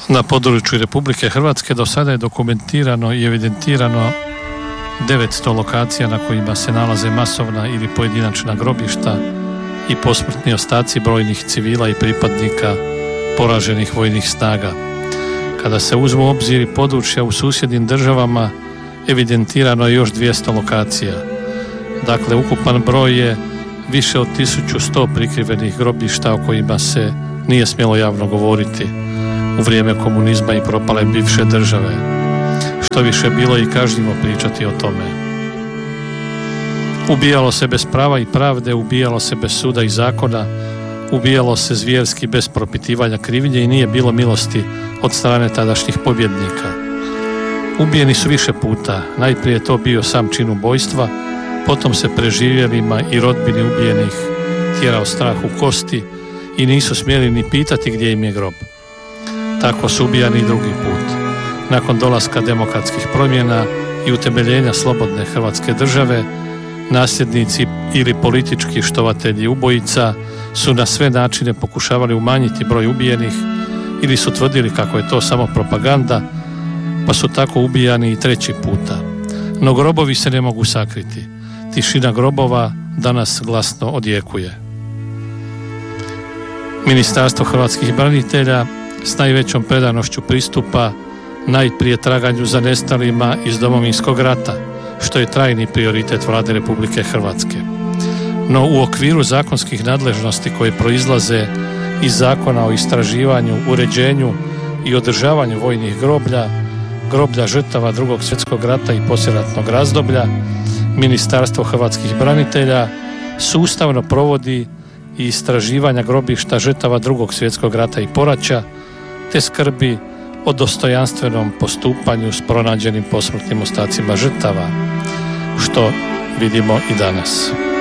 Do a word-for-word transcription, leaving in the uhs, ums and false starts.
Na području Republike Hrvatske do sada je dokumentirano i evidentirano devetsto lokacija na kojima se nalaze masovna ili pojedinačna grobišta i posmrtni ostaci brojnih civila i pripadnika poraženih vojnih snaga. Kada se uzmu u obzir područja u susjednim državama, evidentirano je još dvjesto lokacija. Dakle, ukupan broj je više od tisuću sto prikrivenih grobišta o kojima se nije smjelo javno govoriti u vrijeme komunizma i propale bivše države. Što više bilo i kažnjivo pričati o tome. Ubijalo se bez prava i pravde, ubijalo se bez suda i zakona, ubijalo se zvjerski bez propitivanja krivnje i nije bilo milosti od strane tadašnjih pobjednika. Ubijeni su više puta, najprije je to bio sam čin ubojstva, potom se preživjelima i rodbini ubijenih tjerao strah u kosti i nisu smjeli ni pitati gdje im je grob. Tako su ubijani i drugi put. Nakon dolaska demokratskih promjena i utemeljenja slobodne Hrvatske države, nasljednici ili politički štovatelji ubojica su na sve načine pokušavali umanjiti broj ubijenih ili su tvrdili kako je to samo propaganda, pa su tako ubijani i treći puta. No grobovi se ne mogu sakriti. Tišina grobova danas glasno odjekuje. Ministarstvo hrvatskih branitelja s najvećom predanošću pristupa najprije traganju za nestalima iz Domovinskog rata, što je trajni prioritet Vlade Republike Hrvatske. No u okviru zakonskih nadležnosti koje proizlaze iz Zakona o istraživanju, uređenju i održavanju vojnih groblja, groblja žrtava Drugog svjetskog rata i poslijeratnog razdoblja, Ministarstvo hrvatskih branitelja sustavno provodi i istraživanja grobišta žrtava Drugog svjetskog rata i poraća, te skrbi o dostojanstvenom postupanju s pronađenim posmrtnim ostacima žrtava, što vidimo i danas.